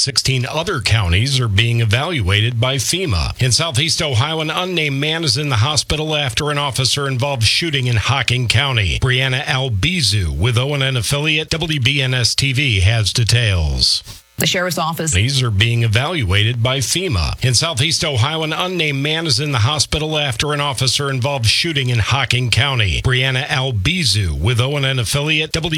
16 other counties are being evaluated by FEMA. In Southeast Ohio, an unnamed man is in the hospital after an officer-involved shooting in Hocking County. Brianna Albizu with ONN affiliate WBNS-TV has details. The sheriff's office. These are being evaluated by FEMA. In Southeast Ohio, an unnamed man is in the hospital after an officer-involved shooting in Hocking County. Brianna Albizu with ONN affiliate